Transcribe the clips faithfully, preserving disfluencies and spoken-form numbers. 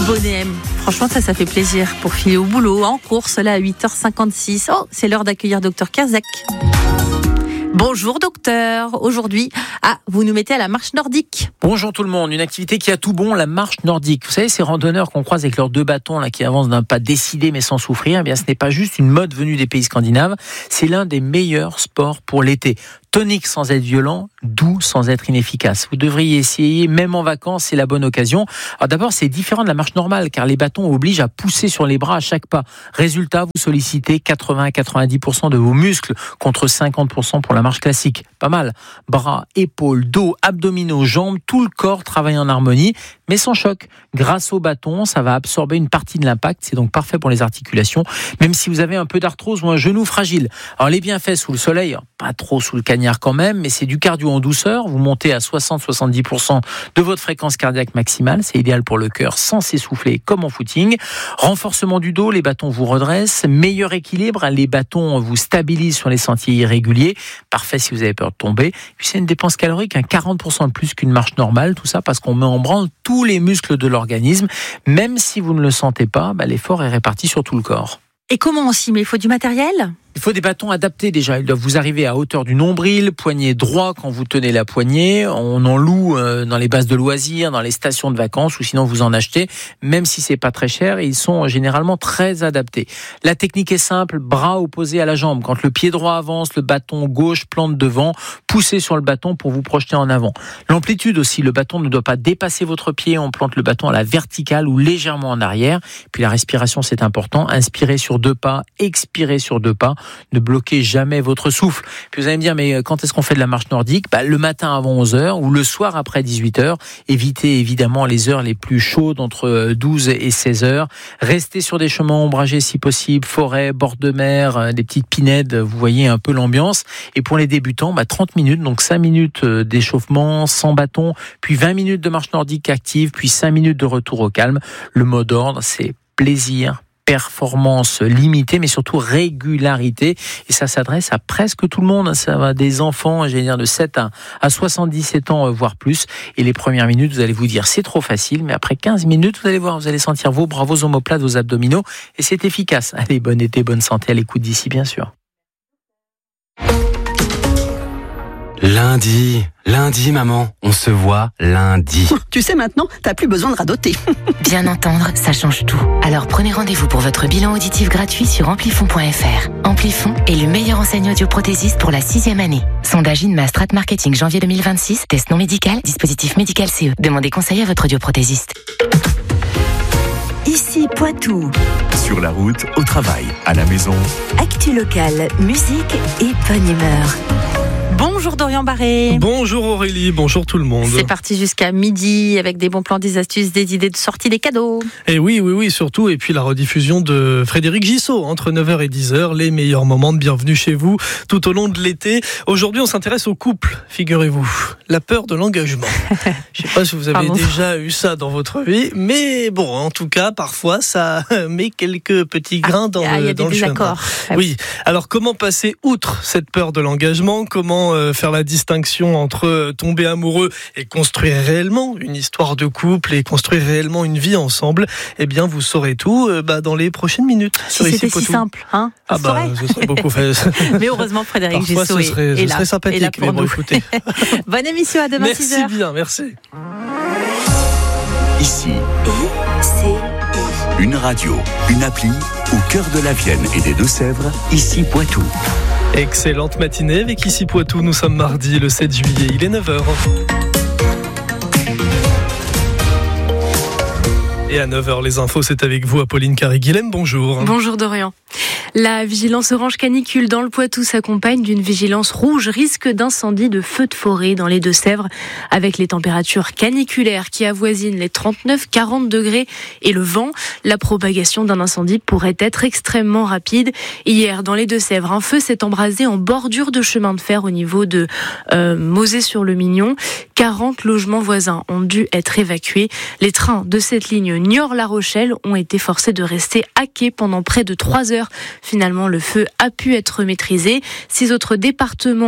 Bonnet M. Franchement, ça, ça fait plaisir pour filer au boulot, en course, là, à huit heures cinquante-six. Oh, c'est l'heure d'accueillir docteur Kazak. Bonjour docteur, aujourd'hui, ah, vous nous mettez à la marche nordique. Bonjour tout le monde, une activité qui a tout bon, la marche nordique. Vous savez, ces randonneurs qu'on croise avec leurs deux bâtons là, qui avancent d'un pas décidé mais sans souffrir, eh bien, ce n'est pas juste une mode venue des pays scandinaves, c'est l'un des meilleurs sports pour l'été. Tonique sans être violent, doux sans être inefficace. Vous devriez essayer, même en vacances, c'est la bonne occasion. Alors d'abord, c'est différent de la marche normale, car les bâtons obligent à pousser sur les bras à chaque pas. Résultat, vous sollicitez quatre-vingts à quatre-vingt-dix pour cent de vos muscles, contre cinquante pour cent pour la marche classique. Pas mal. Bras, épaules, dos, abdominaux, jambes, tout le corps travaille en harmonie, mais sans choc. Grâce au bâton, ça va absorber une partie de l'impact, c'est donc parfait pour les articulations, même si vous avez un peu d'arthrose ou un genou fragile. Alors les bienfaits sous le soleil, pas trop sous le cagnard quand même, mais c'est du cardio en douceur. Vous montez à soixante à soixante-dix pour cent de votre fréquence cardiaque maximale. C'est idéal pour le cœur sans s'essouffler comme en footing. Renforcement du dos, les bâtons vous redressent. Meilleur équilibre, les bâtons vous stabilisent sur les sentiers irréguliers. Parfait si vous avez peur de tomber. Puis c'est une dépense calorique, hein, quarante pour cent de plus qu'une marche normale. Tout ça parce qu'on met en branle tous les muscles de l'organisme. Même si vous ne le sentez pas, bah, l'effort est réparti sur tout le corps. Et comment on s'y met ? Il faut du matériel ? Il faut des bâtons adaptés déjà. Ils doivent vous arriver à hauteur du nombril, poignet droit quand vous tenez la poignée. On en loue dans les bases de loisirs, dans les stations de vacances, ou sinon vous en achetez. Même si c'est pas très cher, ils sont généralement très adaptés. La technique est simple, bras opposés à la jambe. Quand le pied droit avance, le bâton gauche plante devant. Poussez sur le bâton pour vous projeter en avant. L'amplitude aussi, le bâton ne doit pas dépasser votre pied. On plante le bâton à la verticale ou légèrement en arrière. Puis la respiration, c'est important. Inspirez sur deux pas, expirez sur deux pas. Ne bloquez jamais votre souffle. Puis vous allez me dire, mais quand est-ce qu'on fait de la marche nordique ? Bah, le matin avant onze heures ou le soir après dix-huit heures. Évitez évidemment les heures les plus chaudes entre douze et seize heures. Restez sur des chemins ombragés si possible, forêt, bord de mer, des petites pinèdes, vous voyez un peu l'ambiance. Et pour les débutants, bah, trente minutes, donc cinq minutes d'échauffement sans bâton, puis vingt minutes de marche nordique active, puis cinq minutes de retour au calme. Le mot d'ordre, c'est plaisir, performance limitée, mais surtout régularité. Et ça s'adresse à presque tout le monde. Ça va des enfants, j'allais dire de sept à soixante-dix-sept ans, voire plus. Et les premières minutes, vous allez vous dire, c'est trop facile. Mais après quinze minutes, vous allez voir, vous allez sentir vos bras, vos omoplates, vos abdominaux. Et c'est efficace. Allez, bon été, bonne santé à l'écoute d'ici, bien sûr. Lundi, lundi maman, on se voit lundi. Tu sais maintenant, t'as plus besoin de radoter. Bien entendre, ça change tout. Alors prenez rendez-vous pour votre bilan auditif gratuit sur amplifon point f r. Amplifon est le meilleur enseigne audioprothésiste pour la sixième année. Sondage Inma Strat Marketing janvier deux mille vingt-six, test non médical, dispositif médical C E. Demandez conseil à votre audioprothésiste. Ici Poitou. Sur la route, au travail, à la maison. Actu locale, musique et bonne humeur. Bonjour Dorian Barré. Bonjour Aurélie, bonjour tout le monde. C'est parti jusqu'à midi avec des bons plans, des astuces, des idées de sortie, des cadeaux. Et oui, oui, oui, surtout. Et puis la rediffusion de Frédéric Gissot entre neuf heures et dix heures, les meilleurs moments de bienvenue chez vous tout au long de l'été. Aujourd'hui, on s'intéresse au couple, figurez-vous. La peur de l'engagement. Je ne sais pas si vous avez Pardon. déjà eu ça dans votre vie, mais bon, en tout cas, parfois, ça met quelques petits grains dans ah, le, y a dans des le désaccords. chemin. Oui. Alors, comment passer outre cette peur de l'engagement ? Comment faire la distinction entre tomber amoureux et construire réellement une histoire de couple et construire réellement une vie ensemble? Eh bien, vous saurez tout euh, bah, dans les prochaines minutes. Si c'était si simple, hein Ah bah, ce serait beaucoup fait. Mais heureusement, Frédéric Parfois, Gissot ce serait, est, ce est là. serait sympathique, est là pour mais bon, nous. écoutez. Bonne émission, à demain merci six heures. Merci bien, merci. Ici, I C I. une radio, une appli au cœur de la Vienne et des Deux-Sèvres, ici Poitou. Excellente matinée avec Ici Poitou, nous sommes mardi le sept juillet, il est neuf heures. Et à neuf heures, les infos, c'est avec vous, Apolline Carré-Guilhem, bonjour. Bonjour Dorian. La vigilance orange canicule dans le Poitou s'accompagne d'une vigilance rouge, risque d'incendie de feux de forêt dans les Deux-Sèvres, avec les températures caniculaires qui avoisinent les trente-neuf à quarante degrés et le vent. La propagation d'un incendie pourrait être extrêmement rapide. Hier, dans les Deux-Sèvres, un feu s'est embrasé en bordure de chemin de fer au niveau de euh, Mosée-sur-le-Mignon. quarante logements voisins ont dû être évacués. Les trains de cette ligne Niort-La Rochelle ont été forcés de rester à quai pendant près de trois heures. Finalement, le feu a pu être maîtrisé. Six autres départements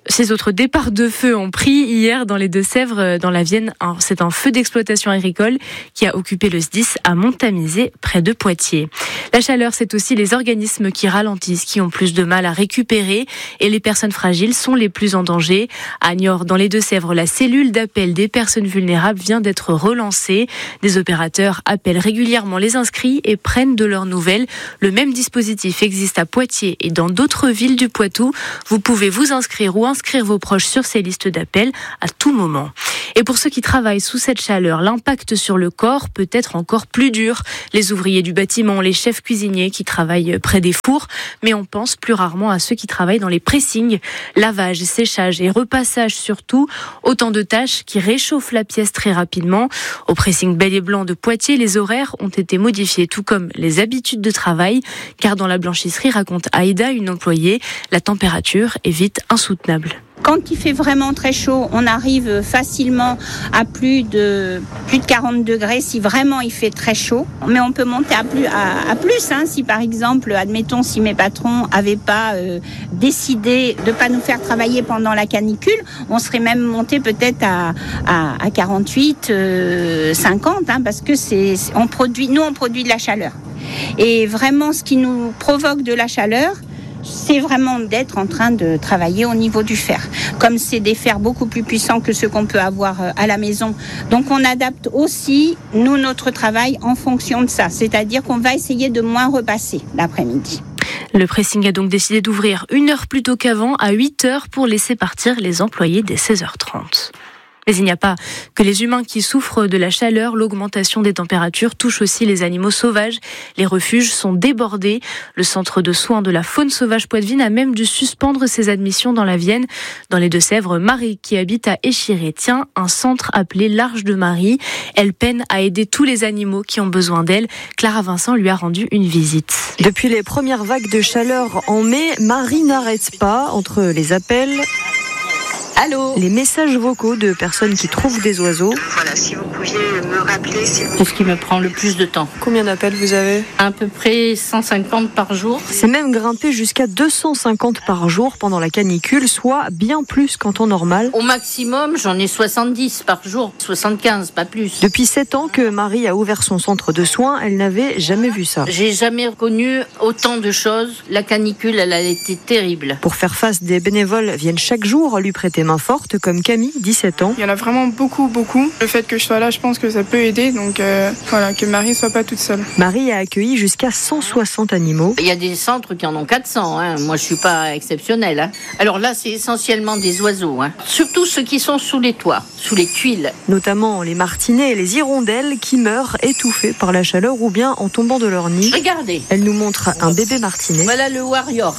Ces autres départs de feu ont pris hier dans les Deux-Sèvres, dans la Vienne. C'est un feu d'exploitation agricole qui a occupé le S dix à Montamisé, près de Poitiers. La chaleur, c'est aussi les organismes qui ralentissent, qui ont plus de mal à récupérer, et les personnes fragiles sont les plus en danger. À Niort, dans les Deux-Sèvres, la cellule d'appel des personnes vulnérables vient d'être relancée. Des opérateurs appellent régulièrement les inscrits et prennent de leurs nouvelles. Le même dispositif existe à Poitiers et dans d'autres villes du Poitou. Vous pouvez vous inscrire ou inscrire vos proches sur ces listes d'appels à tout moment. Et pour ceux qui travaillent sous cette chaleur, l'impact sur le corps peut être encore plus dur. Les ouvriers du bâtiment, les chefs cuisiniers qui travaillent près des fours, mais on pense plus rarement à ceux qui travaillent dans les pressings, lavage, séchage et repassage surtout, autant de tâches qui réchauffent la pièce très rapidement. Au pressing Bel et Blanc de Poitiers, les horaires ont été modifiés, tout comme les habitudes de travail, car dans la blanchisserie, raconte Aïda, une employée, la température est vite insoutenable. Quand il fait vraiment très chaud, on arrive facilement à plus de, plus de quarante degrés si vraiment il fait très chaud. Mais on peut monter à plus, à, à plus hein, si par exemple, admettons, si mes patrons n'avaient pas euh, décidé de ne pas nous faire travailler pendant la canicule, on serait même monté peut-être à, à, à quarante-huit, euh, cinquante, hein, parce que c'est, on produit, nous on produit de la chaleur. Et vraiment, ce qui nous provoque de la chaleur, c'est vraiment d'être en train de travailler au niveau du fer. Comme c'est des fers beaucoup plus puissants que ceux qu'on peut avoir à la maison. Donc on adapte aussi, nous, notre travail en fonction de ça. C'est-à-dire qu'on va essayer de moins repasser l'après-midi. Le pressing a donc décidé d'ouvrir une heure plus tôt qu'avant, à huit heures, pour laisser partir les employés dès seize heures trente. Mais il n'y a pas que les humains qui souffrent de la chaleur. L'augmentation des températures touche aussi les animaux sauvages. Les refuges sont débordés. Le centre de soins de la faune sauvage poitevine a même dû suspendre ses admissions dans la Vienne. Dans les Deux-Sèvres, Marie, qui habite à Échiré, tient un centre appelé l'Arche de Marie. Elle peine à aider tous les animaux qui ont besoin d'elle. Clara Vincent lui a rendu une visite. Depuis les premières vagues de chaleur en mai, Marie n'arrête pas entre les appels... Allô ? Les messages vocaux de personnes qui trouvent des oiseaux. Voilà, si vous pouviez me rappeler... Si vous... C'est ce qui me prend le plus de temps. Combien d'appels vous avez ? À peu près cent cinquante par jour. C'est même grimpé jusqu'à deux cent cinquante par jour pendant la canicule, soit bien plus qu'en temps normal. Au maximum, j'en ai soixante-dix par jour, soixante-quinze, pas plus. Depuis sept ans que Marie a ouvert son centre de soins, elle n'avait jamais vu ça. J'ai jamais connu autant de choses. La canicule, elle a été terrible. Pour faire face, des bénévoles viennent chaque jour lui prêter main forte, comme Camille, dix-sept ans. Il y en a vraiment beaucoup, beaucoup. Le fait que je sois là, je pense que ça peut aider. Donc euh, voilà, que Marie soit pas toute seule. Marie a accueilli jusqu'à cent soixante animaux. Il y a des centres qui en ont quatre cents. Hein. Moi, je suis pas exceptionnelle. Hein. Alors là, c'est essentiellement des oiseaux. Hein. Surtout ceux qui sont sous les toits, sous les tuiles. Notamment les martinets et les hirondelles qui meurent étouffés par la chaleur ou bien en tombant de leur nid. Regardez. Elle nous montre un bébé martinet. Voilà le warrior.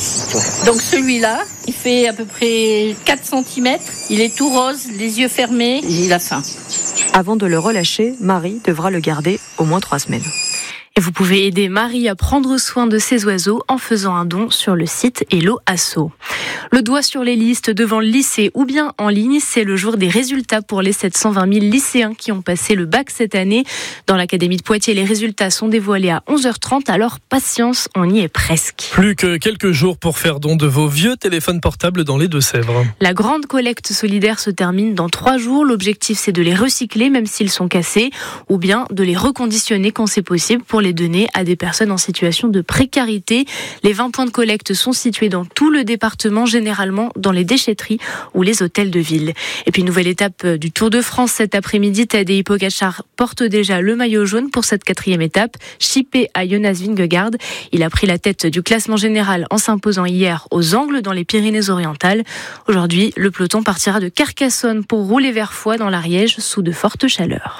Donc celui-là, il fait à peu près quatre centimètres. Il est tout rose, les yeux fermés. Il a faim. Avant de le relâcher, Marie devra le garder au moins trois semaines. Et vous pouvez aider Marie à prendre soin de ses oiseaux en faisant un don sur le site Hello Asso. Le doigt sur les listes devant le lycée ou bien en ligne, c'est le jour des résultats pour les sept cent vingt mille lycéens qui ont passé le bac cette année. Dans l'académie de Poitiers, les résultats sont dévoilés à onze heures trente, alors patience, on y est presque. Plus que quelques jours pour faire don de vos vieux téléphones portables dans les Deux-Sèvres. La grande collecte solidaire se termine dans trois jours. L'objectif, c'est de les recycler même s'ils sont cassés ou bien de les reconditionner quand c'est possible pour les donner à des personnes en situation de précarité. Les vingt points de collecte sont situés dans tout le département, généralement dans les déchetteries ou les hôtels de ville. Et puis, nouvelle étape du Tour de France cet après-midi. Tadej Pogačar porte déjà le maillot jaune pour cette quatrième étape, chippé à Jonas Vingegaard. Il a pris la tête du classement général en s'imposant hier aux Angles dans les Pyrénées-Orientales. Aujourd'hui, le peloton partira de Carcassonne pour rouler vers Foix dans l'Ariège sous de fortes chaleurs.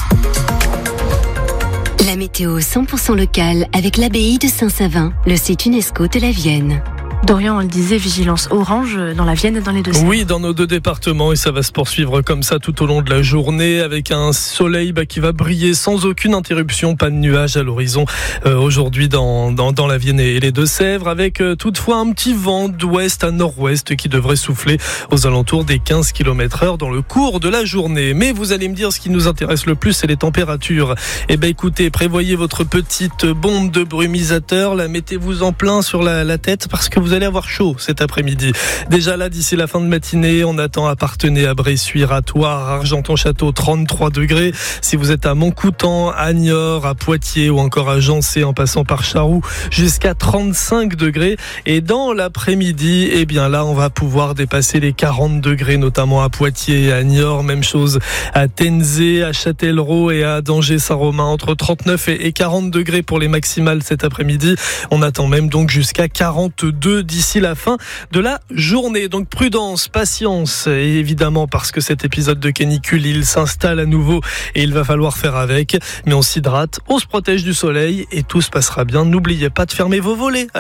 La météo cent pour cent locale avec l'abbaye de Saint-Savin, le site UNESCO de la Vienne. Dorian, on le disait, vigilance orange dans la Vienne et dans les Deux-Sèvres. Oui, dans nos deux départements, et ça va se poursuivre comme ça tout au long de la journée, avec un soleil bah, qui va briller sans aucune interruption, pas de nuages à l'horizon euh, aujourd'hui dans, dans, dans la Vienne et les Deux-Sèvres, avec euh, toutefois un petit vent d'ouest à nord-ouest qui devrait souffler aux alentours des quinze kilomètres heure dans le cours de la journée. Mais vous allez me dire, ce qui nous intéresse le plus, c'est les températures. Eh ben écoutez, prévoyez votre petite bombe de brumisateur, la mettez-vous en plein sur la, la tête, parce que vous vous allez avoir chaud cet après-midi. Déjà là, d'ici la fin de matinée, on attend à Parthenay, à Bressuire, à Thouars, à Argenton-Château, trente-trois degrés. Si vous êtes à Montcoutan, à Niort, à Poitiers ou encore à Jancé en passant par Charroux, jusqu'à trente-cinq degrés. Et dans l'après-midi, eh bien là, on va pouvoir dépasser les quarante degrés, notamment à Poitiers et à Niort. Même chose à Tenzé, à Châtellerault et à Danger-Saint-Romain, entre trente-neuf et quarante degrés pour les maximales cet après-midi. On attend même donc jusqu'à quarante-deux d'ici la fin de la journée. Donc prudence, patience, et évidemment parce que cet épisode de canicule, il s'installe à nouveau et il va falloir faire avec. Mais on s'hydrate, on se protège du soleil et tout se passera bien. N'oubliez pas de fermer vos volets.